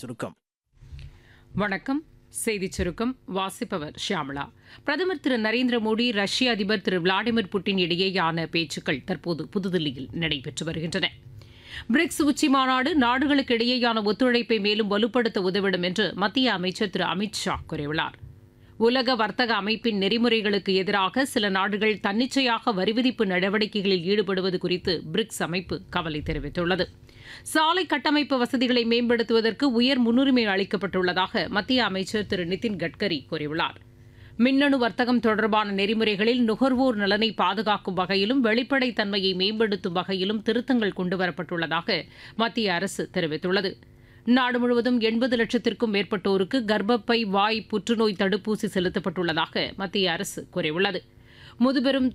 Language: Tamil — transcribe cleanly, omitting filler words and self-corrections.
சுருக்கம். வணக்கம். செய்திச் சுருக்கம் வாசிப்பவர் ஷியாமளா. பிரதமர் திரு நரேந்திர மோடி ரஷ்ய அதிபர் திரு விளாடிமிர் புட்டின் இடையேயான பேச்சுக்கள் தற்போது புதுதில்லியில் நடைபெற்று வருகின்றன. பிரிக்ஸ் உச்சிமாநாடு நாடுகளுக்கு இடையேயான ஒத்துழைப்பை மேலும் வலுப்படுத்த உதவிடும் என்று மத்திய அமைச்சர் திரு அமித் ஷா கூறியுள்ளார். உலக வர்த்தக அமைப்பின் நெறிமுறைகளுக்கு எதிராக சில நாடுகள் தன்னிச்சையாக வரிவிதிப்பு நடவடிக்கைகளில் ஈடுபடுவது குறித்து பிரிக்ஸ் அமைப்பு கவலை தெரிவித்துள்ளது. சாலை கட்டமைப்பு வசதிகளை மேம்படுத்துவதற்கு உயர் முன்னுரிமை அளிக்கப்பட்டுள்ளதாக மத்திய அமைச்சர் திரு நிதின் கட்கரி கூறியுள்ளார். மின்னணு வர்த்தகம் தொடர்பான நெறிமுறைகளில் நுகர்வோர் நலனை பாதுகாக்கும் வகையிலும் வெளிப்படைத்தன்மையை மேம்படுத்தும் வகையிலும் திருத்தங்கள் கொண்டுவரப்பட்டுள்ளதாக மத்திய அரசு தெரிவித்துள்ளது. நாடு முழுவதும் 80 லட்சத்திற்கும் மேற்பட்டோருக்கு கர்ப்பப்பை வாய் புற்றுநோய் தடுப்பூசி செலுத்தப்பட்டுள்ளதாக மத்திய அரசு கூறியுள்ளது. முதுபெரும்